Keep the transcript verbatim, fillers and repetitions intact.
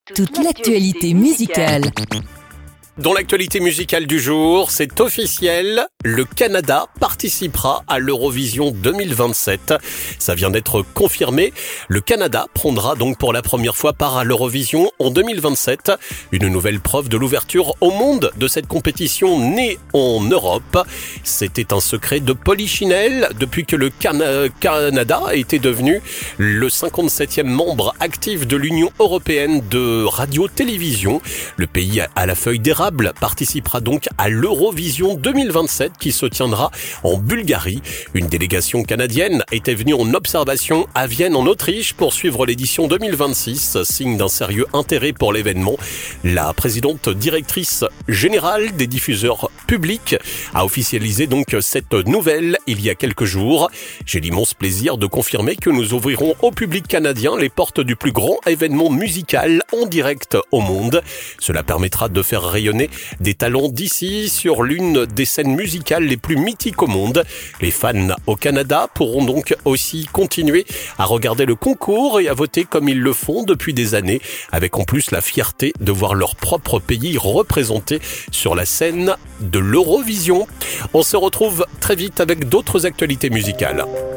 Toute l'actualité musicale. Dans l'actualité musicale du jour, c'est officiel, le Canada participera à l'Eurovision deux mille vingt-sept. Ça vient d'être confirmé. Le Canada prendra donc pour la première fois part à l'Eurovision en deux mille vingt-sept. Une nouvelle preuve de l'ouverture au monde de cette compétition née en Europe. C'était un secret de Polichinelle depuis que le Cana- Canada a été devenu le cinquante-septième membre actif de l'Union européenne de radio-télévision. Le pays à la feuille d'érable participera donc à l'Eurovision deux mille vingt-sept qui se tiendra en Bulgarie. Une délégation canadienne était venue en observation à Vienne en Autriche pour suivre l'édition deux mille vingt-six, signe d'un sérieux intérêt pour l'événement. La présidente directrice générale des diffuseurs publics a officialisé donc cette nouvelle il y a quelques jours. J'ai l'immense plaisir de confirmer que nous ouvrirons au public canadien les portes du plus grand événement musical en direct au monde. Cela permettra de faire rayonner des talents d'ici sur l'une des scènes musicales les plus mythiques au monde. Les fans au Canada pourront donc aussi continuer à regarder le concours et à voter comme ils le font depuis des années, avec en plus la fierté de voir leur propre pays représenté sur la scène de l'Eurovision. On se retrouve très vite avec d'autres actualités musicales.